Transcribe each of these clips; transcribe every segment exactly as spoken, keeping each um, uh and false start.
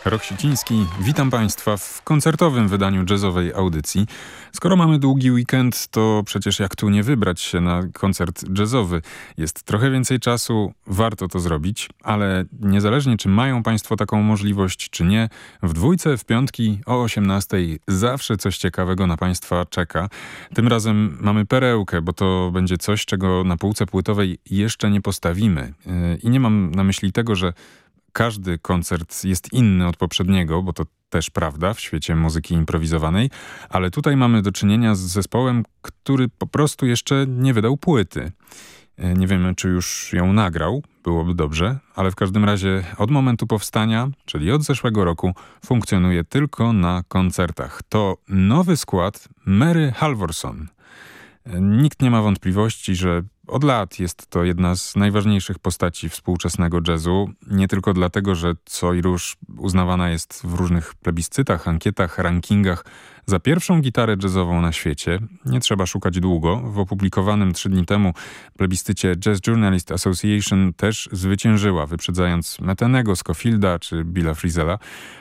Rok Siciński, witam Państwa w koncertowym wydaniu jazzowej audycji. Skoro mamy długi weekend, to przecież jak tu nie wybrać się na koncert jazzowy? Jest trochę więcej czasu, warto to zrobić, ale niezależnie czy mają Państwo taką możliwość, czy nie, w dwójce, w piątki o osiemnastej zawsze coś ciekawego na Państwa czeka. Tym razem mamy perełkę, bo to będzie coś, czego na półce płytowej jeszcze nie postawimy. I nie mam na myśli tego, że każdy koncert jest inny od poprzedniego, bo to też prawda w świecie muzyki improwizowanej, ale tutaj mamy do czynienia z zespołem, który po prostu jeszcze nie wydał płyty. Nie wiemy, czy już ją nagrał, byłoby dobrze, ale w każdym razie od momentu powstania, czyli od zeszłego roku, funkcjonuje tylko na koncertach. To nowy skład Mary Halvorson. Nikt nie ma wątpliwości, że od lat jest to jedna z najważniejszych postaci współczesnego jazzu. Nie tylko dlatego, że co i róż uznawana jest w różnych plebiscytach, ankietach, rankingach za pierwszą gitarę jazzową na świecie. Nie trzeba szukać długo. W opublikowanym trzy dni temu plebiscycie Jazz Journalist Association też zwyciężyła, wyprzedzając Metenego, Scofielda czy Billa Frisella.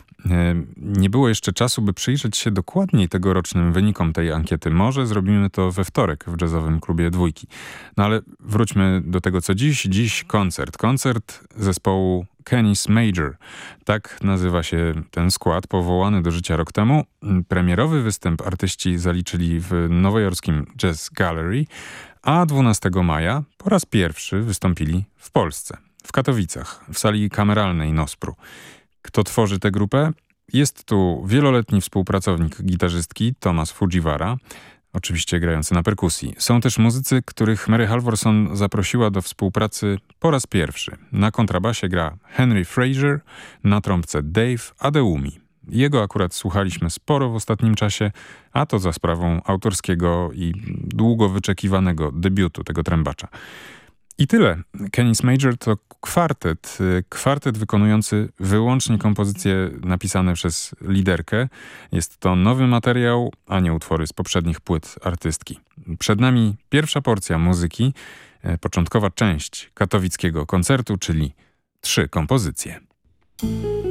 Nie było jeszcze czasu, by przyjrzeć się dokładniej tegorocznym wynikom tej ankiety. Może zrobimy to we wtorek w Jazzowym Klubie Dwójki. No ale wróćmy do tego, co dziś. Dziś koncert. Koncert zespołu Kenny's Major. Tak nazywa się ten skład, powołany do życia rok temu. Premierowy występ artyści zaliczyli w nowojorskim Jazz Gallery, a dwunastego maja po raz pierwszy wystąpili w Polsce, w Katowicach, w sali kameralnej Nospru. Kto tworzy tę grupę? Jest tu wieloletni współpracownik gitarzystki Tomas Fujiwara, oczywiście grający na perkusji. Są też muzycy, których Mary Halvorson zaprosiła do współpracy po raz pierwszy. Na kontrabasie gra Henry Fraser, na trąbce Dave Adewumi. Jego akurat słuchaliśmy sporo w ostatnim czasie, a to za sprawą autorskiego i długo wyczekiwanego debiutu tego trębacza. I tyle. Kenny's Major to kwartet. Kwartet wykonujący wyłącznie kompozycje napisane przez liderkę. Jest to nowy materiał, a nie utwory z poprzednich płyt artystki. Przed nami pierwsza porcja muzyki, początkowa część katowickiego koncertu, czyli trzy kompozycje.